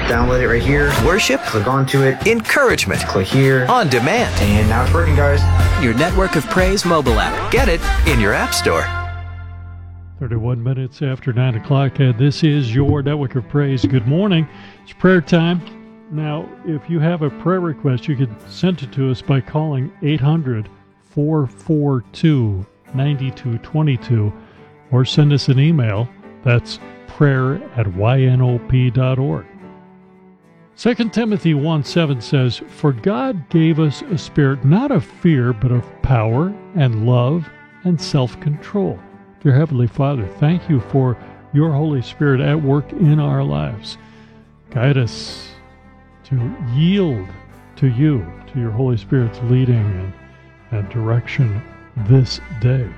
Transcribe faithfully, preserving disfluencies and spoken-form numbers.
download it right here. Worship, Click onto it. encouragement, Click here. on demand. And now it's working, guys. Your Network of Praise mobile app. Get it in your app store. thirty-one minutes after nine o'clock, and this is your Network of Praise. Good morning. It's prayer time. Now, if you have a prayer request, you can send it to us by calling eight hundred, four four two, nine two two two or send us an email. That's prayer at y n o p dot org. Second Timothy one seven says, "For God gave us a spirit not of fear, but of power and love and self-control." Dear Heavenly Father, thank you for your Holy Spirit at work in our lives. Guide us to yield to you, to your Holy Spirit's leading and, and direction this day.